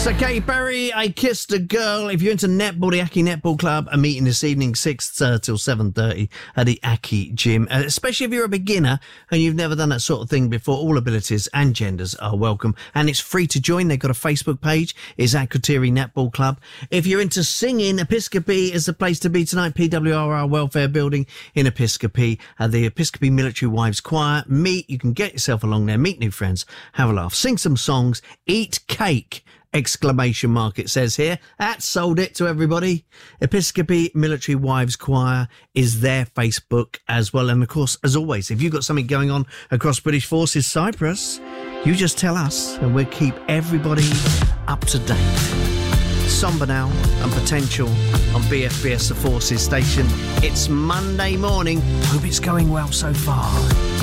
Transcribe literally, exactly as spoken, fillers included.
Sir Katy Perry, I Kissed a Girl. If you're into netball, the Aki Netball Club are meeting this evening, six uh, till seven thirty at the Aki Gym. Uh, especially if you're a beginner and you've never done that sort of thing before, all abilities and genders are welcome. And it's free to join. They've got a Facebook page. It's Akrotiri Netball Club. If you're into singing, Episcopi is the place to be tonight. P W R R Welfare Building in Episcopi. Uh, the Episcopi Military Wives Choir. Meet. You can get yourself along there. Meet new friends. Have a laugh. Sing some songs. Eat cake. Exclamation mark, it says here. That sold it to everybody. Episcopi Military Wives Choir is their Facebook as well. And of course, as always, if you've got something going on across British Forces Cyprus, you just tell us and we'll keep everybody up to date. Somber now and Potential on B F B S The Forces station. It's Monday morning. Hope it's going well so far.